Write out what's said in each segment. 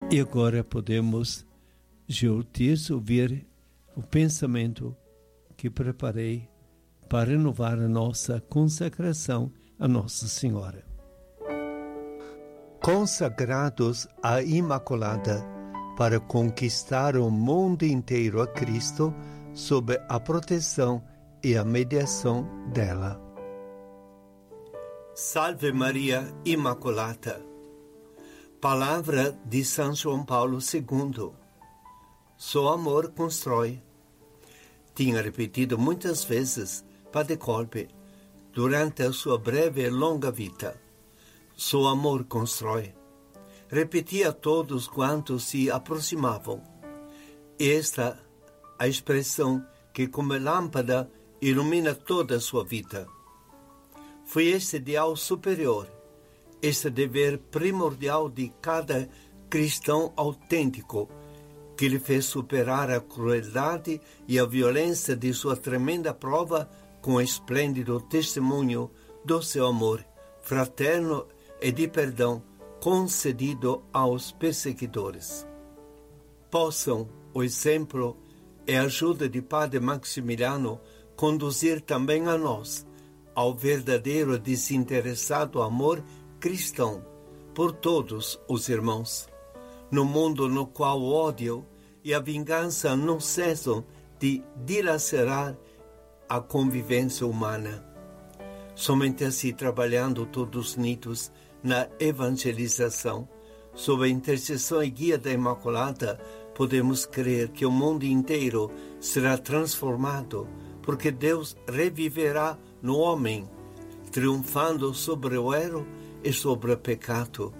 E agora podemos juntos ouvir o pensamento que preparei para renovar a nossa consagração a Nossa Senhora. Consagrados à Imaculada para conquistar o mundo inteiro a Cristo sob a proteção e a mediação dela. Salve Maria Immaculata. Palavra de São João Paulo II. Só amor constrói. Tinha repetido muitas vezes Padre Kolbe durante a sua breve e longa vida. Só amor constrói. Repetia a todos quantos se aproximavam. Esta a expressão que, como lâmpada, ilumina toda a sua vida. Foi este ideal superior, este dever primordial de cada cristão autêntico, que lhe fez superar a crueldade e a violência de sua tremenda prova com o esplêndido testemunho do seu amor fraterno e de perdão concedido aos perseguidores. Possam o exemplo e a ajuda de Padre Maximiliano conduzir também a nós ao verdadeiro desinteressado amor cristão por todos os irmãos, no mundo no qual o ódio e a vingança não cessam de dilacerar a convivência humana. Somente assim, trabalhando todos unidos na evangelização, sob a intercessão e guia da Imaculada, podemos crer que o mundo inteiro será transformado, porque Deus reviverá no homem, triunfando sobre o erro e sobre o pecado,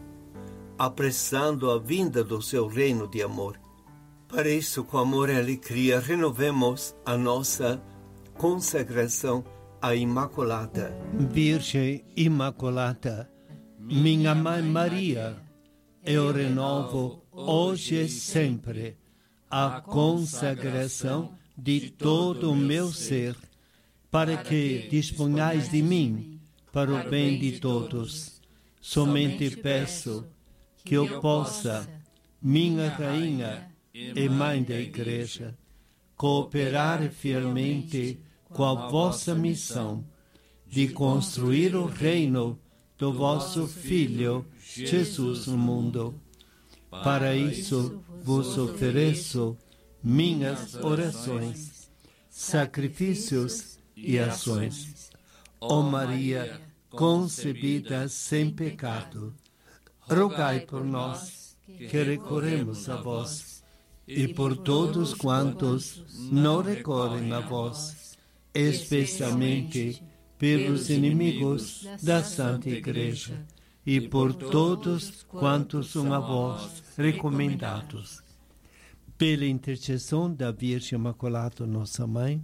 apressando a vinda do seu reino de amor. Para isso, com amor e alegria, renovemos a nossa consagração à Imaculada. Virgem Imaculada, minha Mãe Maria, eu renovo hoje e sempre a consagração de todo o meu ser, para que disponhais de mim para o bem de todos. Somente peço que eu possa, minha Rainha e Mãe da Igreja, cooperar fielmente com a vossa missão de construir o reino do vosso Filho Jesus no mundo. Para isso vos ofereço minhas orações, sacrifícios e ações. Ó Maria, concebida sem pecado, rogai por nós que recorremos a vós, e por todos quantos não recorrem a vós, especialmente pelos inimigos da Santa Igreja, e por todos quantos são a vós recomendados. Pela intercessão da Virgem Imaculada, nossa Mãe,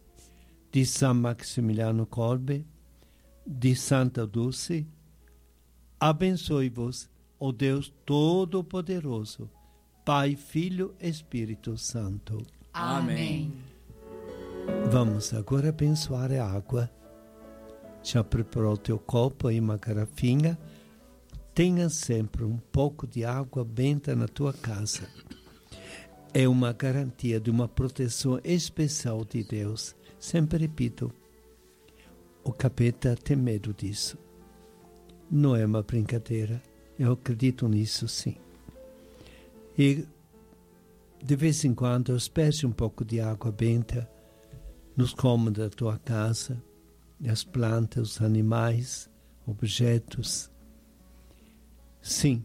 de São Maximiliano Kolbe, de Santa Dulce, abençoe-vos o Deus Todo-Poderoso, Pai, Filho e Espírito Santo. Amém. Vamos agora abençoar a água. Já preparou o teu copo e uma garrafinha? Tenha sempre um pouco de água benta na tua casa. É uma garantia de uma proteção especial de Deus. Sempre repito, o capeta tem medo disso. Não é uma brincadeira, eu acredito nisso sim. E de vez em quando asperge um pouco de água benta nos cômodos da tua casa, as plantas, os animais, objetos. Sim,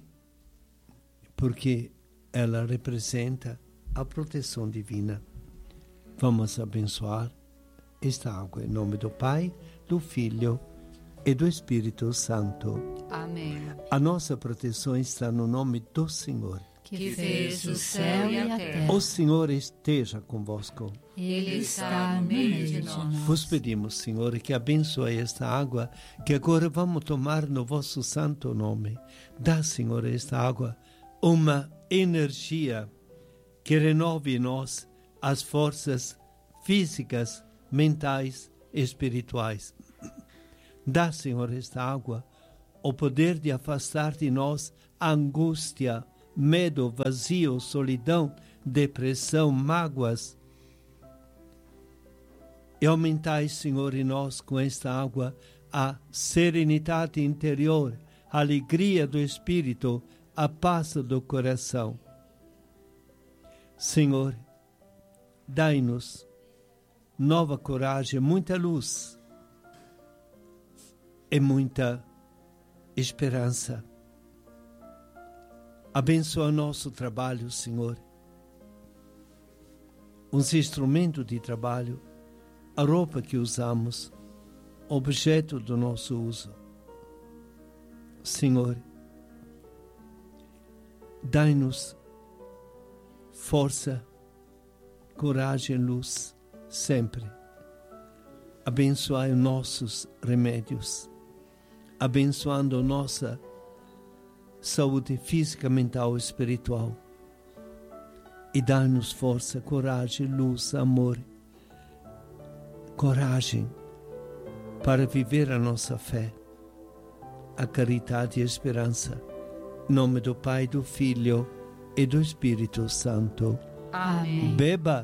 porque ela representa a proteção divina. Vamos abençoar esta água em nome do Pai, do Filho e do Espírito Santo. Amém. A nossa proteção está no nome do Senhor, que fez o céu e a terra. O Senhor esteja convosco. Ele está no meio de nós. Vos pedimos, Senhor, que abençoe esta água que agora vamos tomar no vosso santo nome. Dá, Senhor, a esta água uma energia que renove em nós as forças físicas, mentais e espirituais. Dá, Senhor, esta água o poder de afastar de nós a angústia, medo, vazio, solidão, depressão, mágoas. E aumentai, Senhor, em nós com esta água a serenidade interior, a alegria do espírito, a paz do coração. Senhor, dai-nos nova coragem, muita luz e muita esperança. Abençoa nosso trabalho, Senhor. Os instrumentos de trabalho, a roupa que usamos, objeto do nosso uso. Senhor, dai-nos força, coragem, luz, sempre. Abençoai nossos remédios, abençoando nossa saúde física, mental e espiritual. E dai-nos força, coragem, luz, amor, coragem para viver a nossa fé, a caridade e a esperança. Em nome do Pai, do Filho e do Espírito Santo. Amém. Beba